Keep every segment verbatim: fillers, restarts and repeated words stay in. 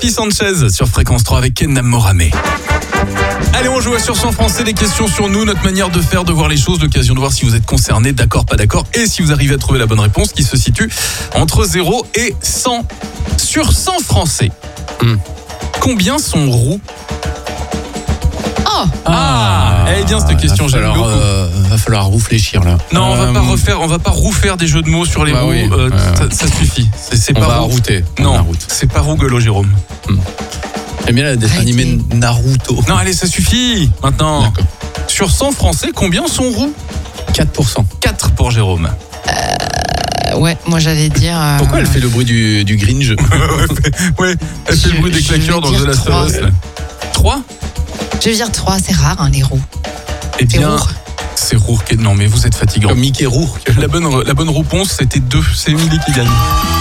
Alexis Sanchez sur Fréquence trois avec Ken Moramé. Allez, on joue à Sur cent Français, des questions sur nous, notre manière de faire, de voir les choses, l'occasion de voir si vous êtes concerné, d'accord, pas d'accord, et si vous arrivez à trouver la bonne réponse qui se situe entre zéro et cent. Sur cent Français, hmm. combien sont roux? Oh. Ah, elle est bien cette question, j'aime beaucoup. Euh, va falloir réfléchir là. Non, on euh, va pas refaire, on va pas refaire des jeux de mots sur les bah roues. oui, euh, euh, ça, ça suffit. C'est, c'est on pas va roux. router. Non, c'est pas rougueulot, Jérôme. Hmm. J'aime bien le dessin animé Naruto. Non, allez, ça suffit. Maintenant, d'accord. Sur cent Français, combien sont roux? quatre pour cent. quatre pour Jérôme. Euh, ouais, moi j'allais dire. Euh... Pourquoi elle fait le bruit du, du Grinch? Ouais, elle fait Je- le bruit des je claqueurs dans vais The dire Last of Us. trois? Je vais dire trois, c'est rare, hein, les roues. Eh C'est bien, Rourke. c'est Rourke. Non, mais vous êtes fatigant. Comme Mickey Rourke. La bonne, la bonne réponse, c'était deux. C'est Émilie qui gagne.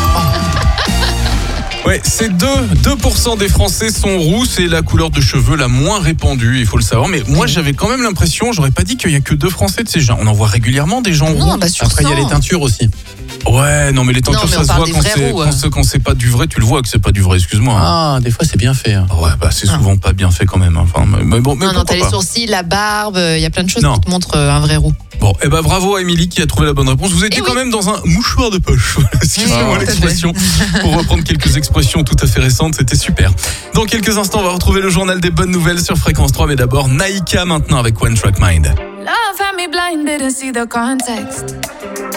Ouais, c'est deux. deux pour cent des Français sont roux. C'est la couleur de cheveux la moins répandue, il faut le savoir. Mais moi, j'avais quand même l'impression, j'aurais pas dit qu'il y a que deux Français de ces gens. On en voit régulièrement des gens roux. Non, bah sur Après, il y a cent. les teintures aussi. Ouais, non, mais les teintures, Non, mais ça on se parle voit des quand vrais c'est, roux, quand, hein. c'est, quand c'est pas du vrai, tu le vois que c'est pas du vrai, excuse-moi. hein. Ah, des fois c'est bien fait. hein. Ouais, bah c'est souvent pas bien fait quand même. hein. Enfin, mais bon, mais Non, non, pourquoi t'as les pas. sourcils, la barbe, il y a plein de choses Non. qui te montrent euh, un vrai roux. Bon, et ben bravo à Émilie qui a trouvé la bonne réponse. Vous étiez Eh quand oui. même dans un mouchoir de poche. Excusez-moi Oui, tout à l'expression. Pour reprendre quelques expressions tout à fait récentes, c'était super. Dans quelques instants, on va retrouver le journal des bonnes nouvelles sur Fréquence trois, mais d'abord Naïka maintenant avec One Track Mind. Love had me blind, didn't see the context.